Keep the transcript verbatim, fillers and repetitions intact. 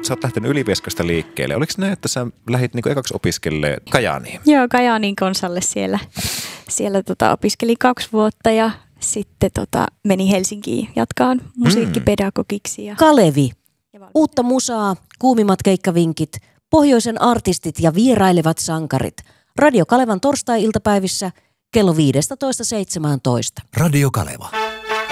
sä oot lähtenyt Ylivieskasta liikkeelle. Oliko näin, että sä lähdit niin ekaksi opiskelemaan Kajaaniin? Joo, Kajaanin konsalle siellä, siellä tota, opiskelin kaksi vuotta ja sitten tota, meni Helsinkiin jatkaan musiikkipedagogiksi. Ja Kalevi. Uutta musaa, kuumimmat keikkavinkit, pohjoisen artistit ja vierailevat sankarit. Radio Kalevan torstai-iltapäivissä kello viisitoista seitsemäntoista. Radio Kaleva.